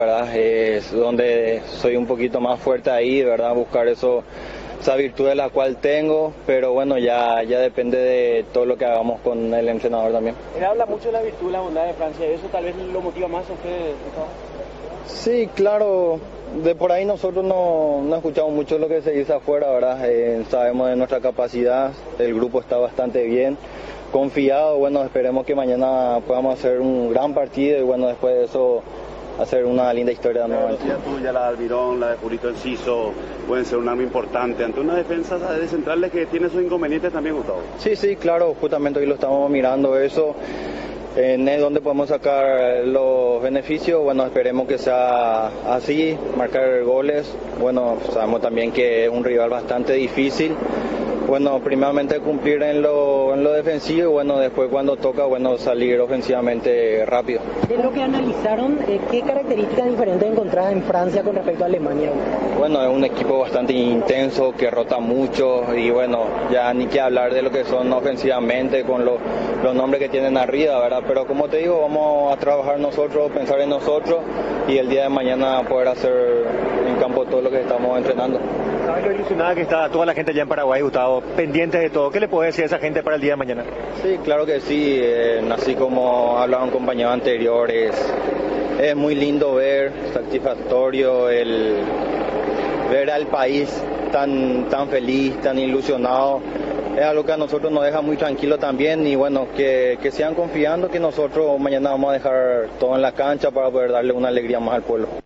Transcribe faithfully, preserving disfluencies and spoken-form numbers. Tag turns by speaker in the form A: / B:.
A: ¿verdad? Es donde soy un poquito más fuerte ahí, ¿verdad? Buscar eso, esa virtud de la cual tengo, pero bueno, ya, ya depende de todo lo que hagamos con el entrenador también.
B: Él habla mucho de la virtud y la bondad de Francia, ¿eso tal vez lo motiva más a usted, Gustavo?
A: Sí, claro, de por ahí nosotros no, no escuchamos mucho lo que se dice afuera, ¿verdad? Eh, sabemos de nuestra capacidad, el grupo está bastante bien, confiado, bueno, esperemos que mañana podamos hacer un gran partido y bueno, después de eso hacer una linda historia nuevamente.
C: La tuya, la de Almirón, la de Julito Enciso, pueden ser un arma importante ante una defensa de centrales que tiene sus inconvenientes también, Gustavo.
A: Sí, sí, claro, justamente hoy lo estamos mirando eso. En es donde podemos sacar los beneficios, bueno, esperemos que sea así, marcar goles. Bueno, sabemos también que es un rival bastante difícil. Bueno, primeramente cumplir en lo, en lo defensivo y bueno, después cuando toca, bueno, salir ofensivamente rápido.
D: De lo que analizaron, eh, ¿qué características diferentes encontradas en Francia con respecto a Alemania?
A: Bueno, es un equipo bastante intenso, que rota mucho y bueno, ya ni que hablar de lo que son ofensivamente con lo, los nombres que tienen arriba, ¿verdad? Pero como te digo, vamos a trabajar nosotros, pensar en nosotros y el día de mañana poder hacer en campo todo lo que estamos entrenando.
E: ¿Sabes lo ilusionada que está toda la gente allá en Paraguay, Gustavo? Pendientes de todo. ¿Qué le puede decir a esa gente para el día de mañana?
A: Sí, claro que sí. Eh, así como hablaban compañeros anteriores, es muy lindo ver, satisfactorio el ver al país tan, tan feliz, tan ilusionado. Es algo que a nosotros nos deja muy tranquilos también y bueno, que, que sigan confiando que nosotros mañana vamos a dejar todo en la cancha para poder darle una alegría más al pueblo.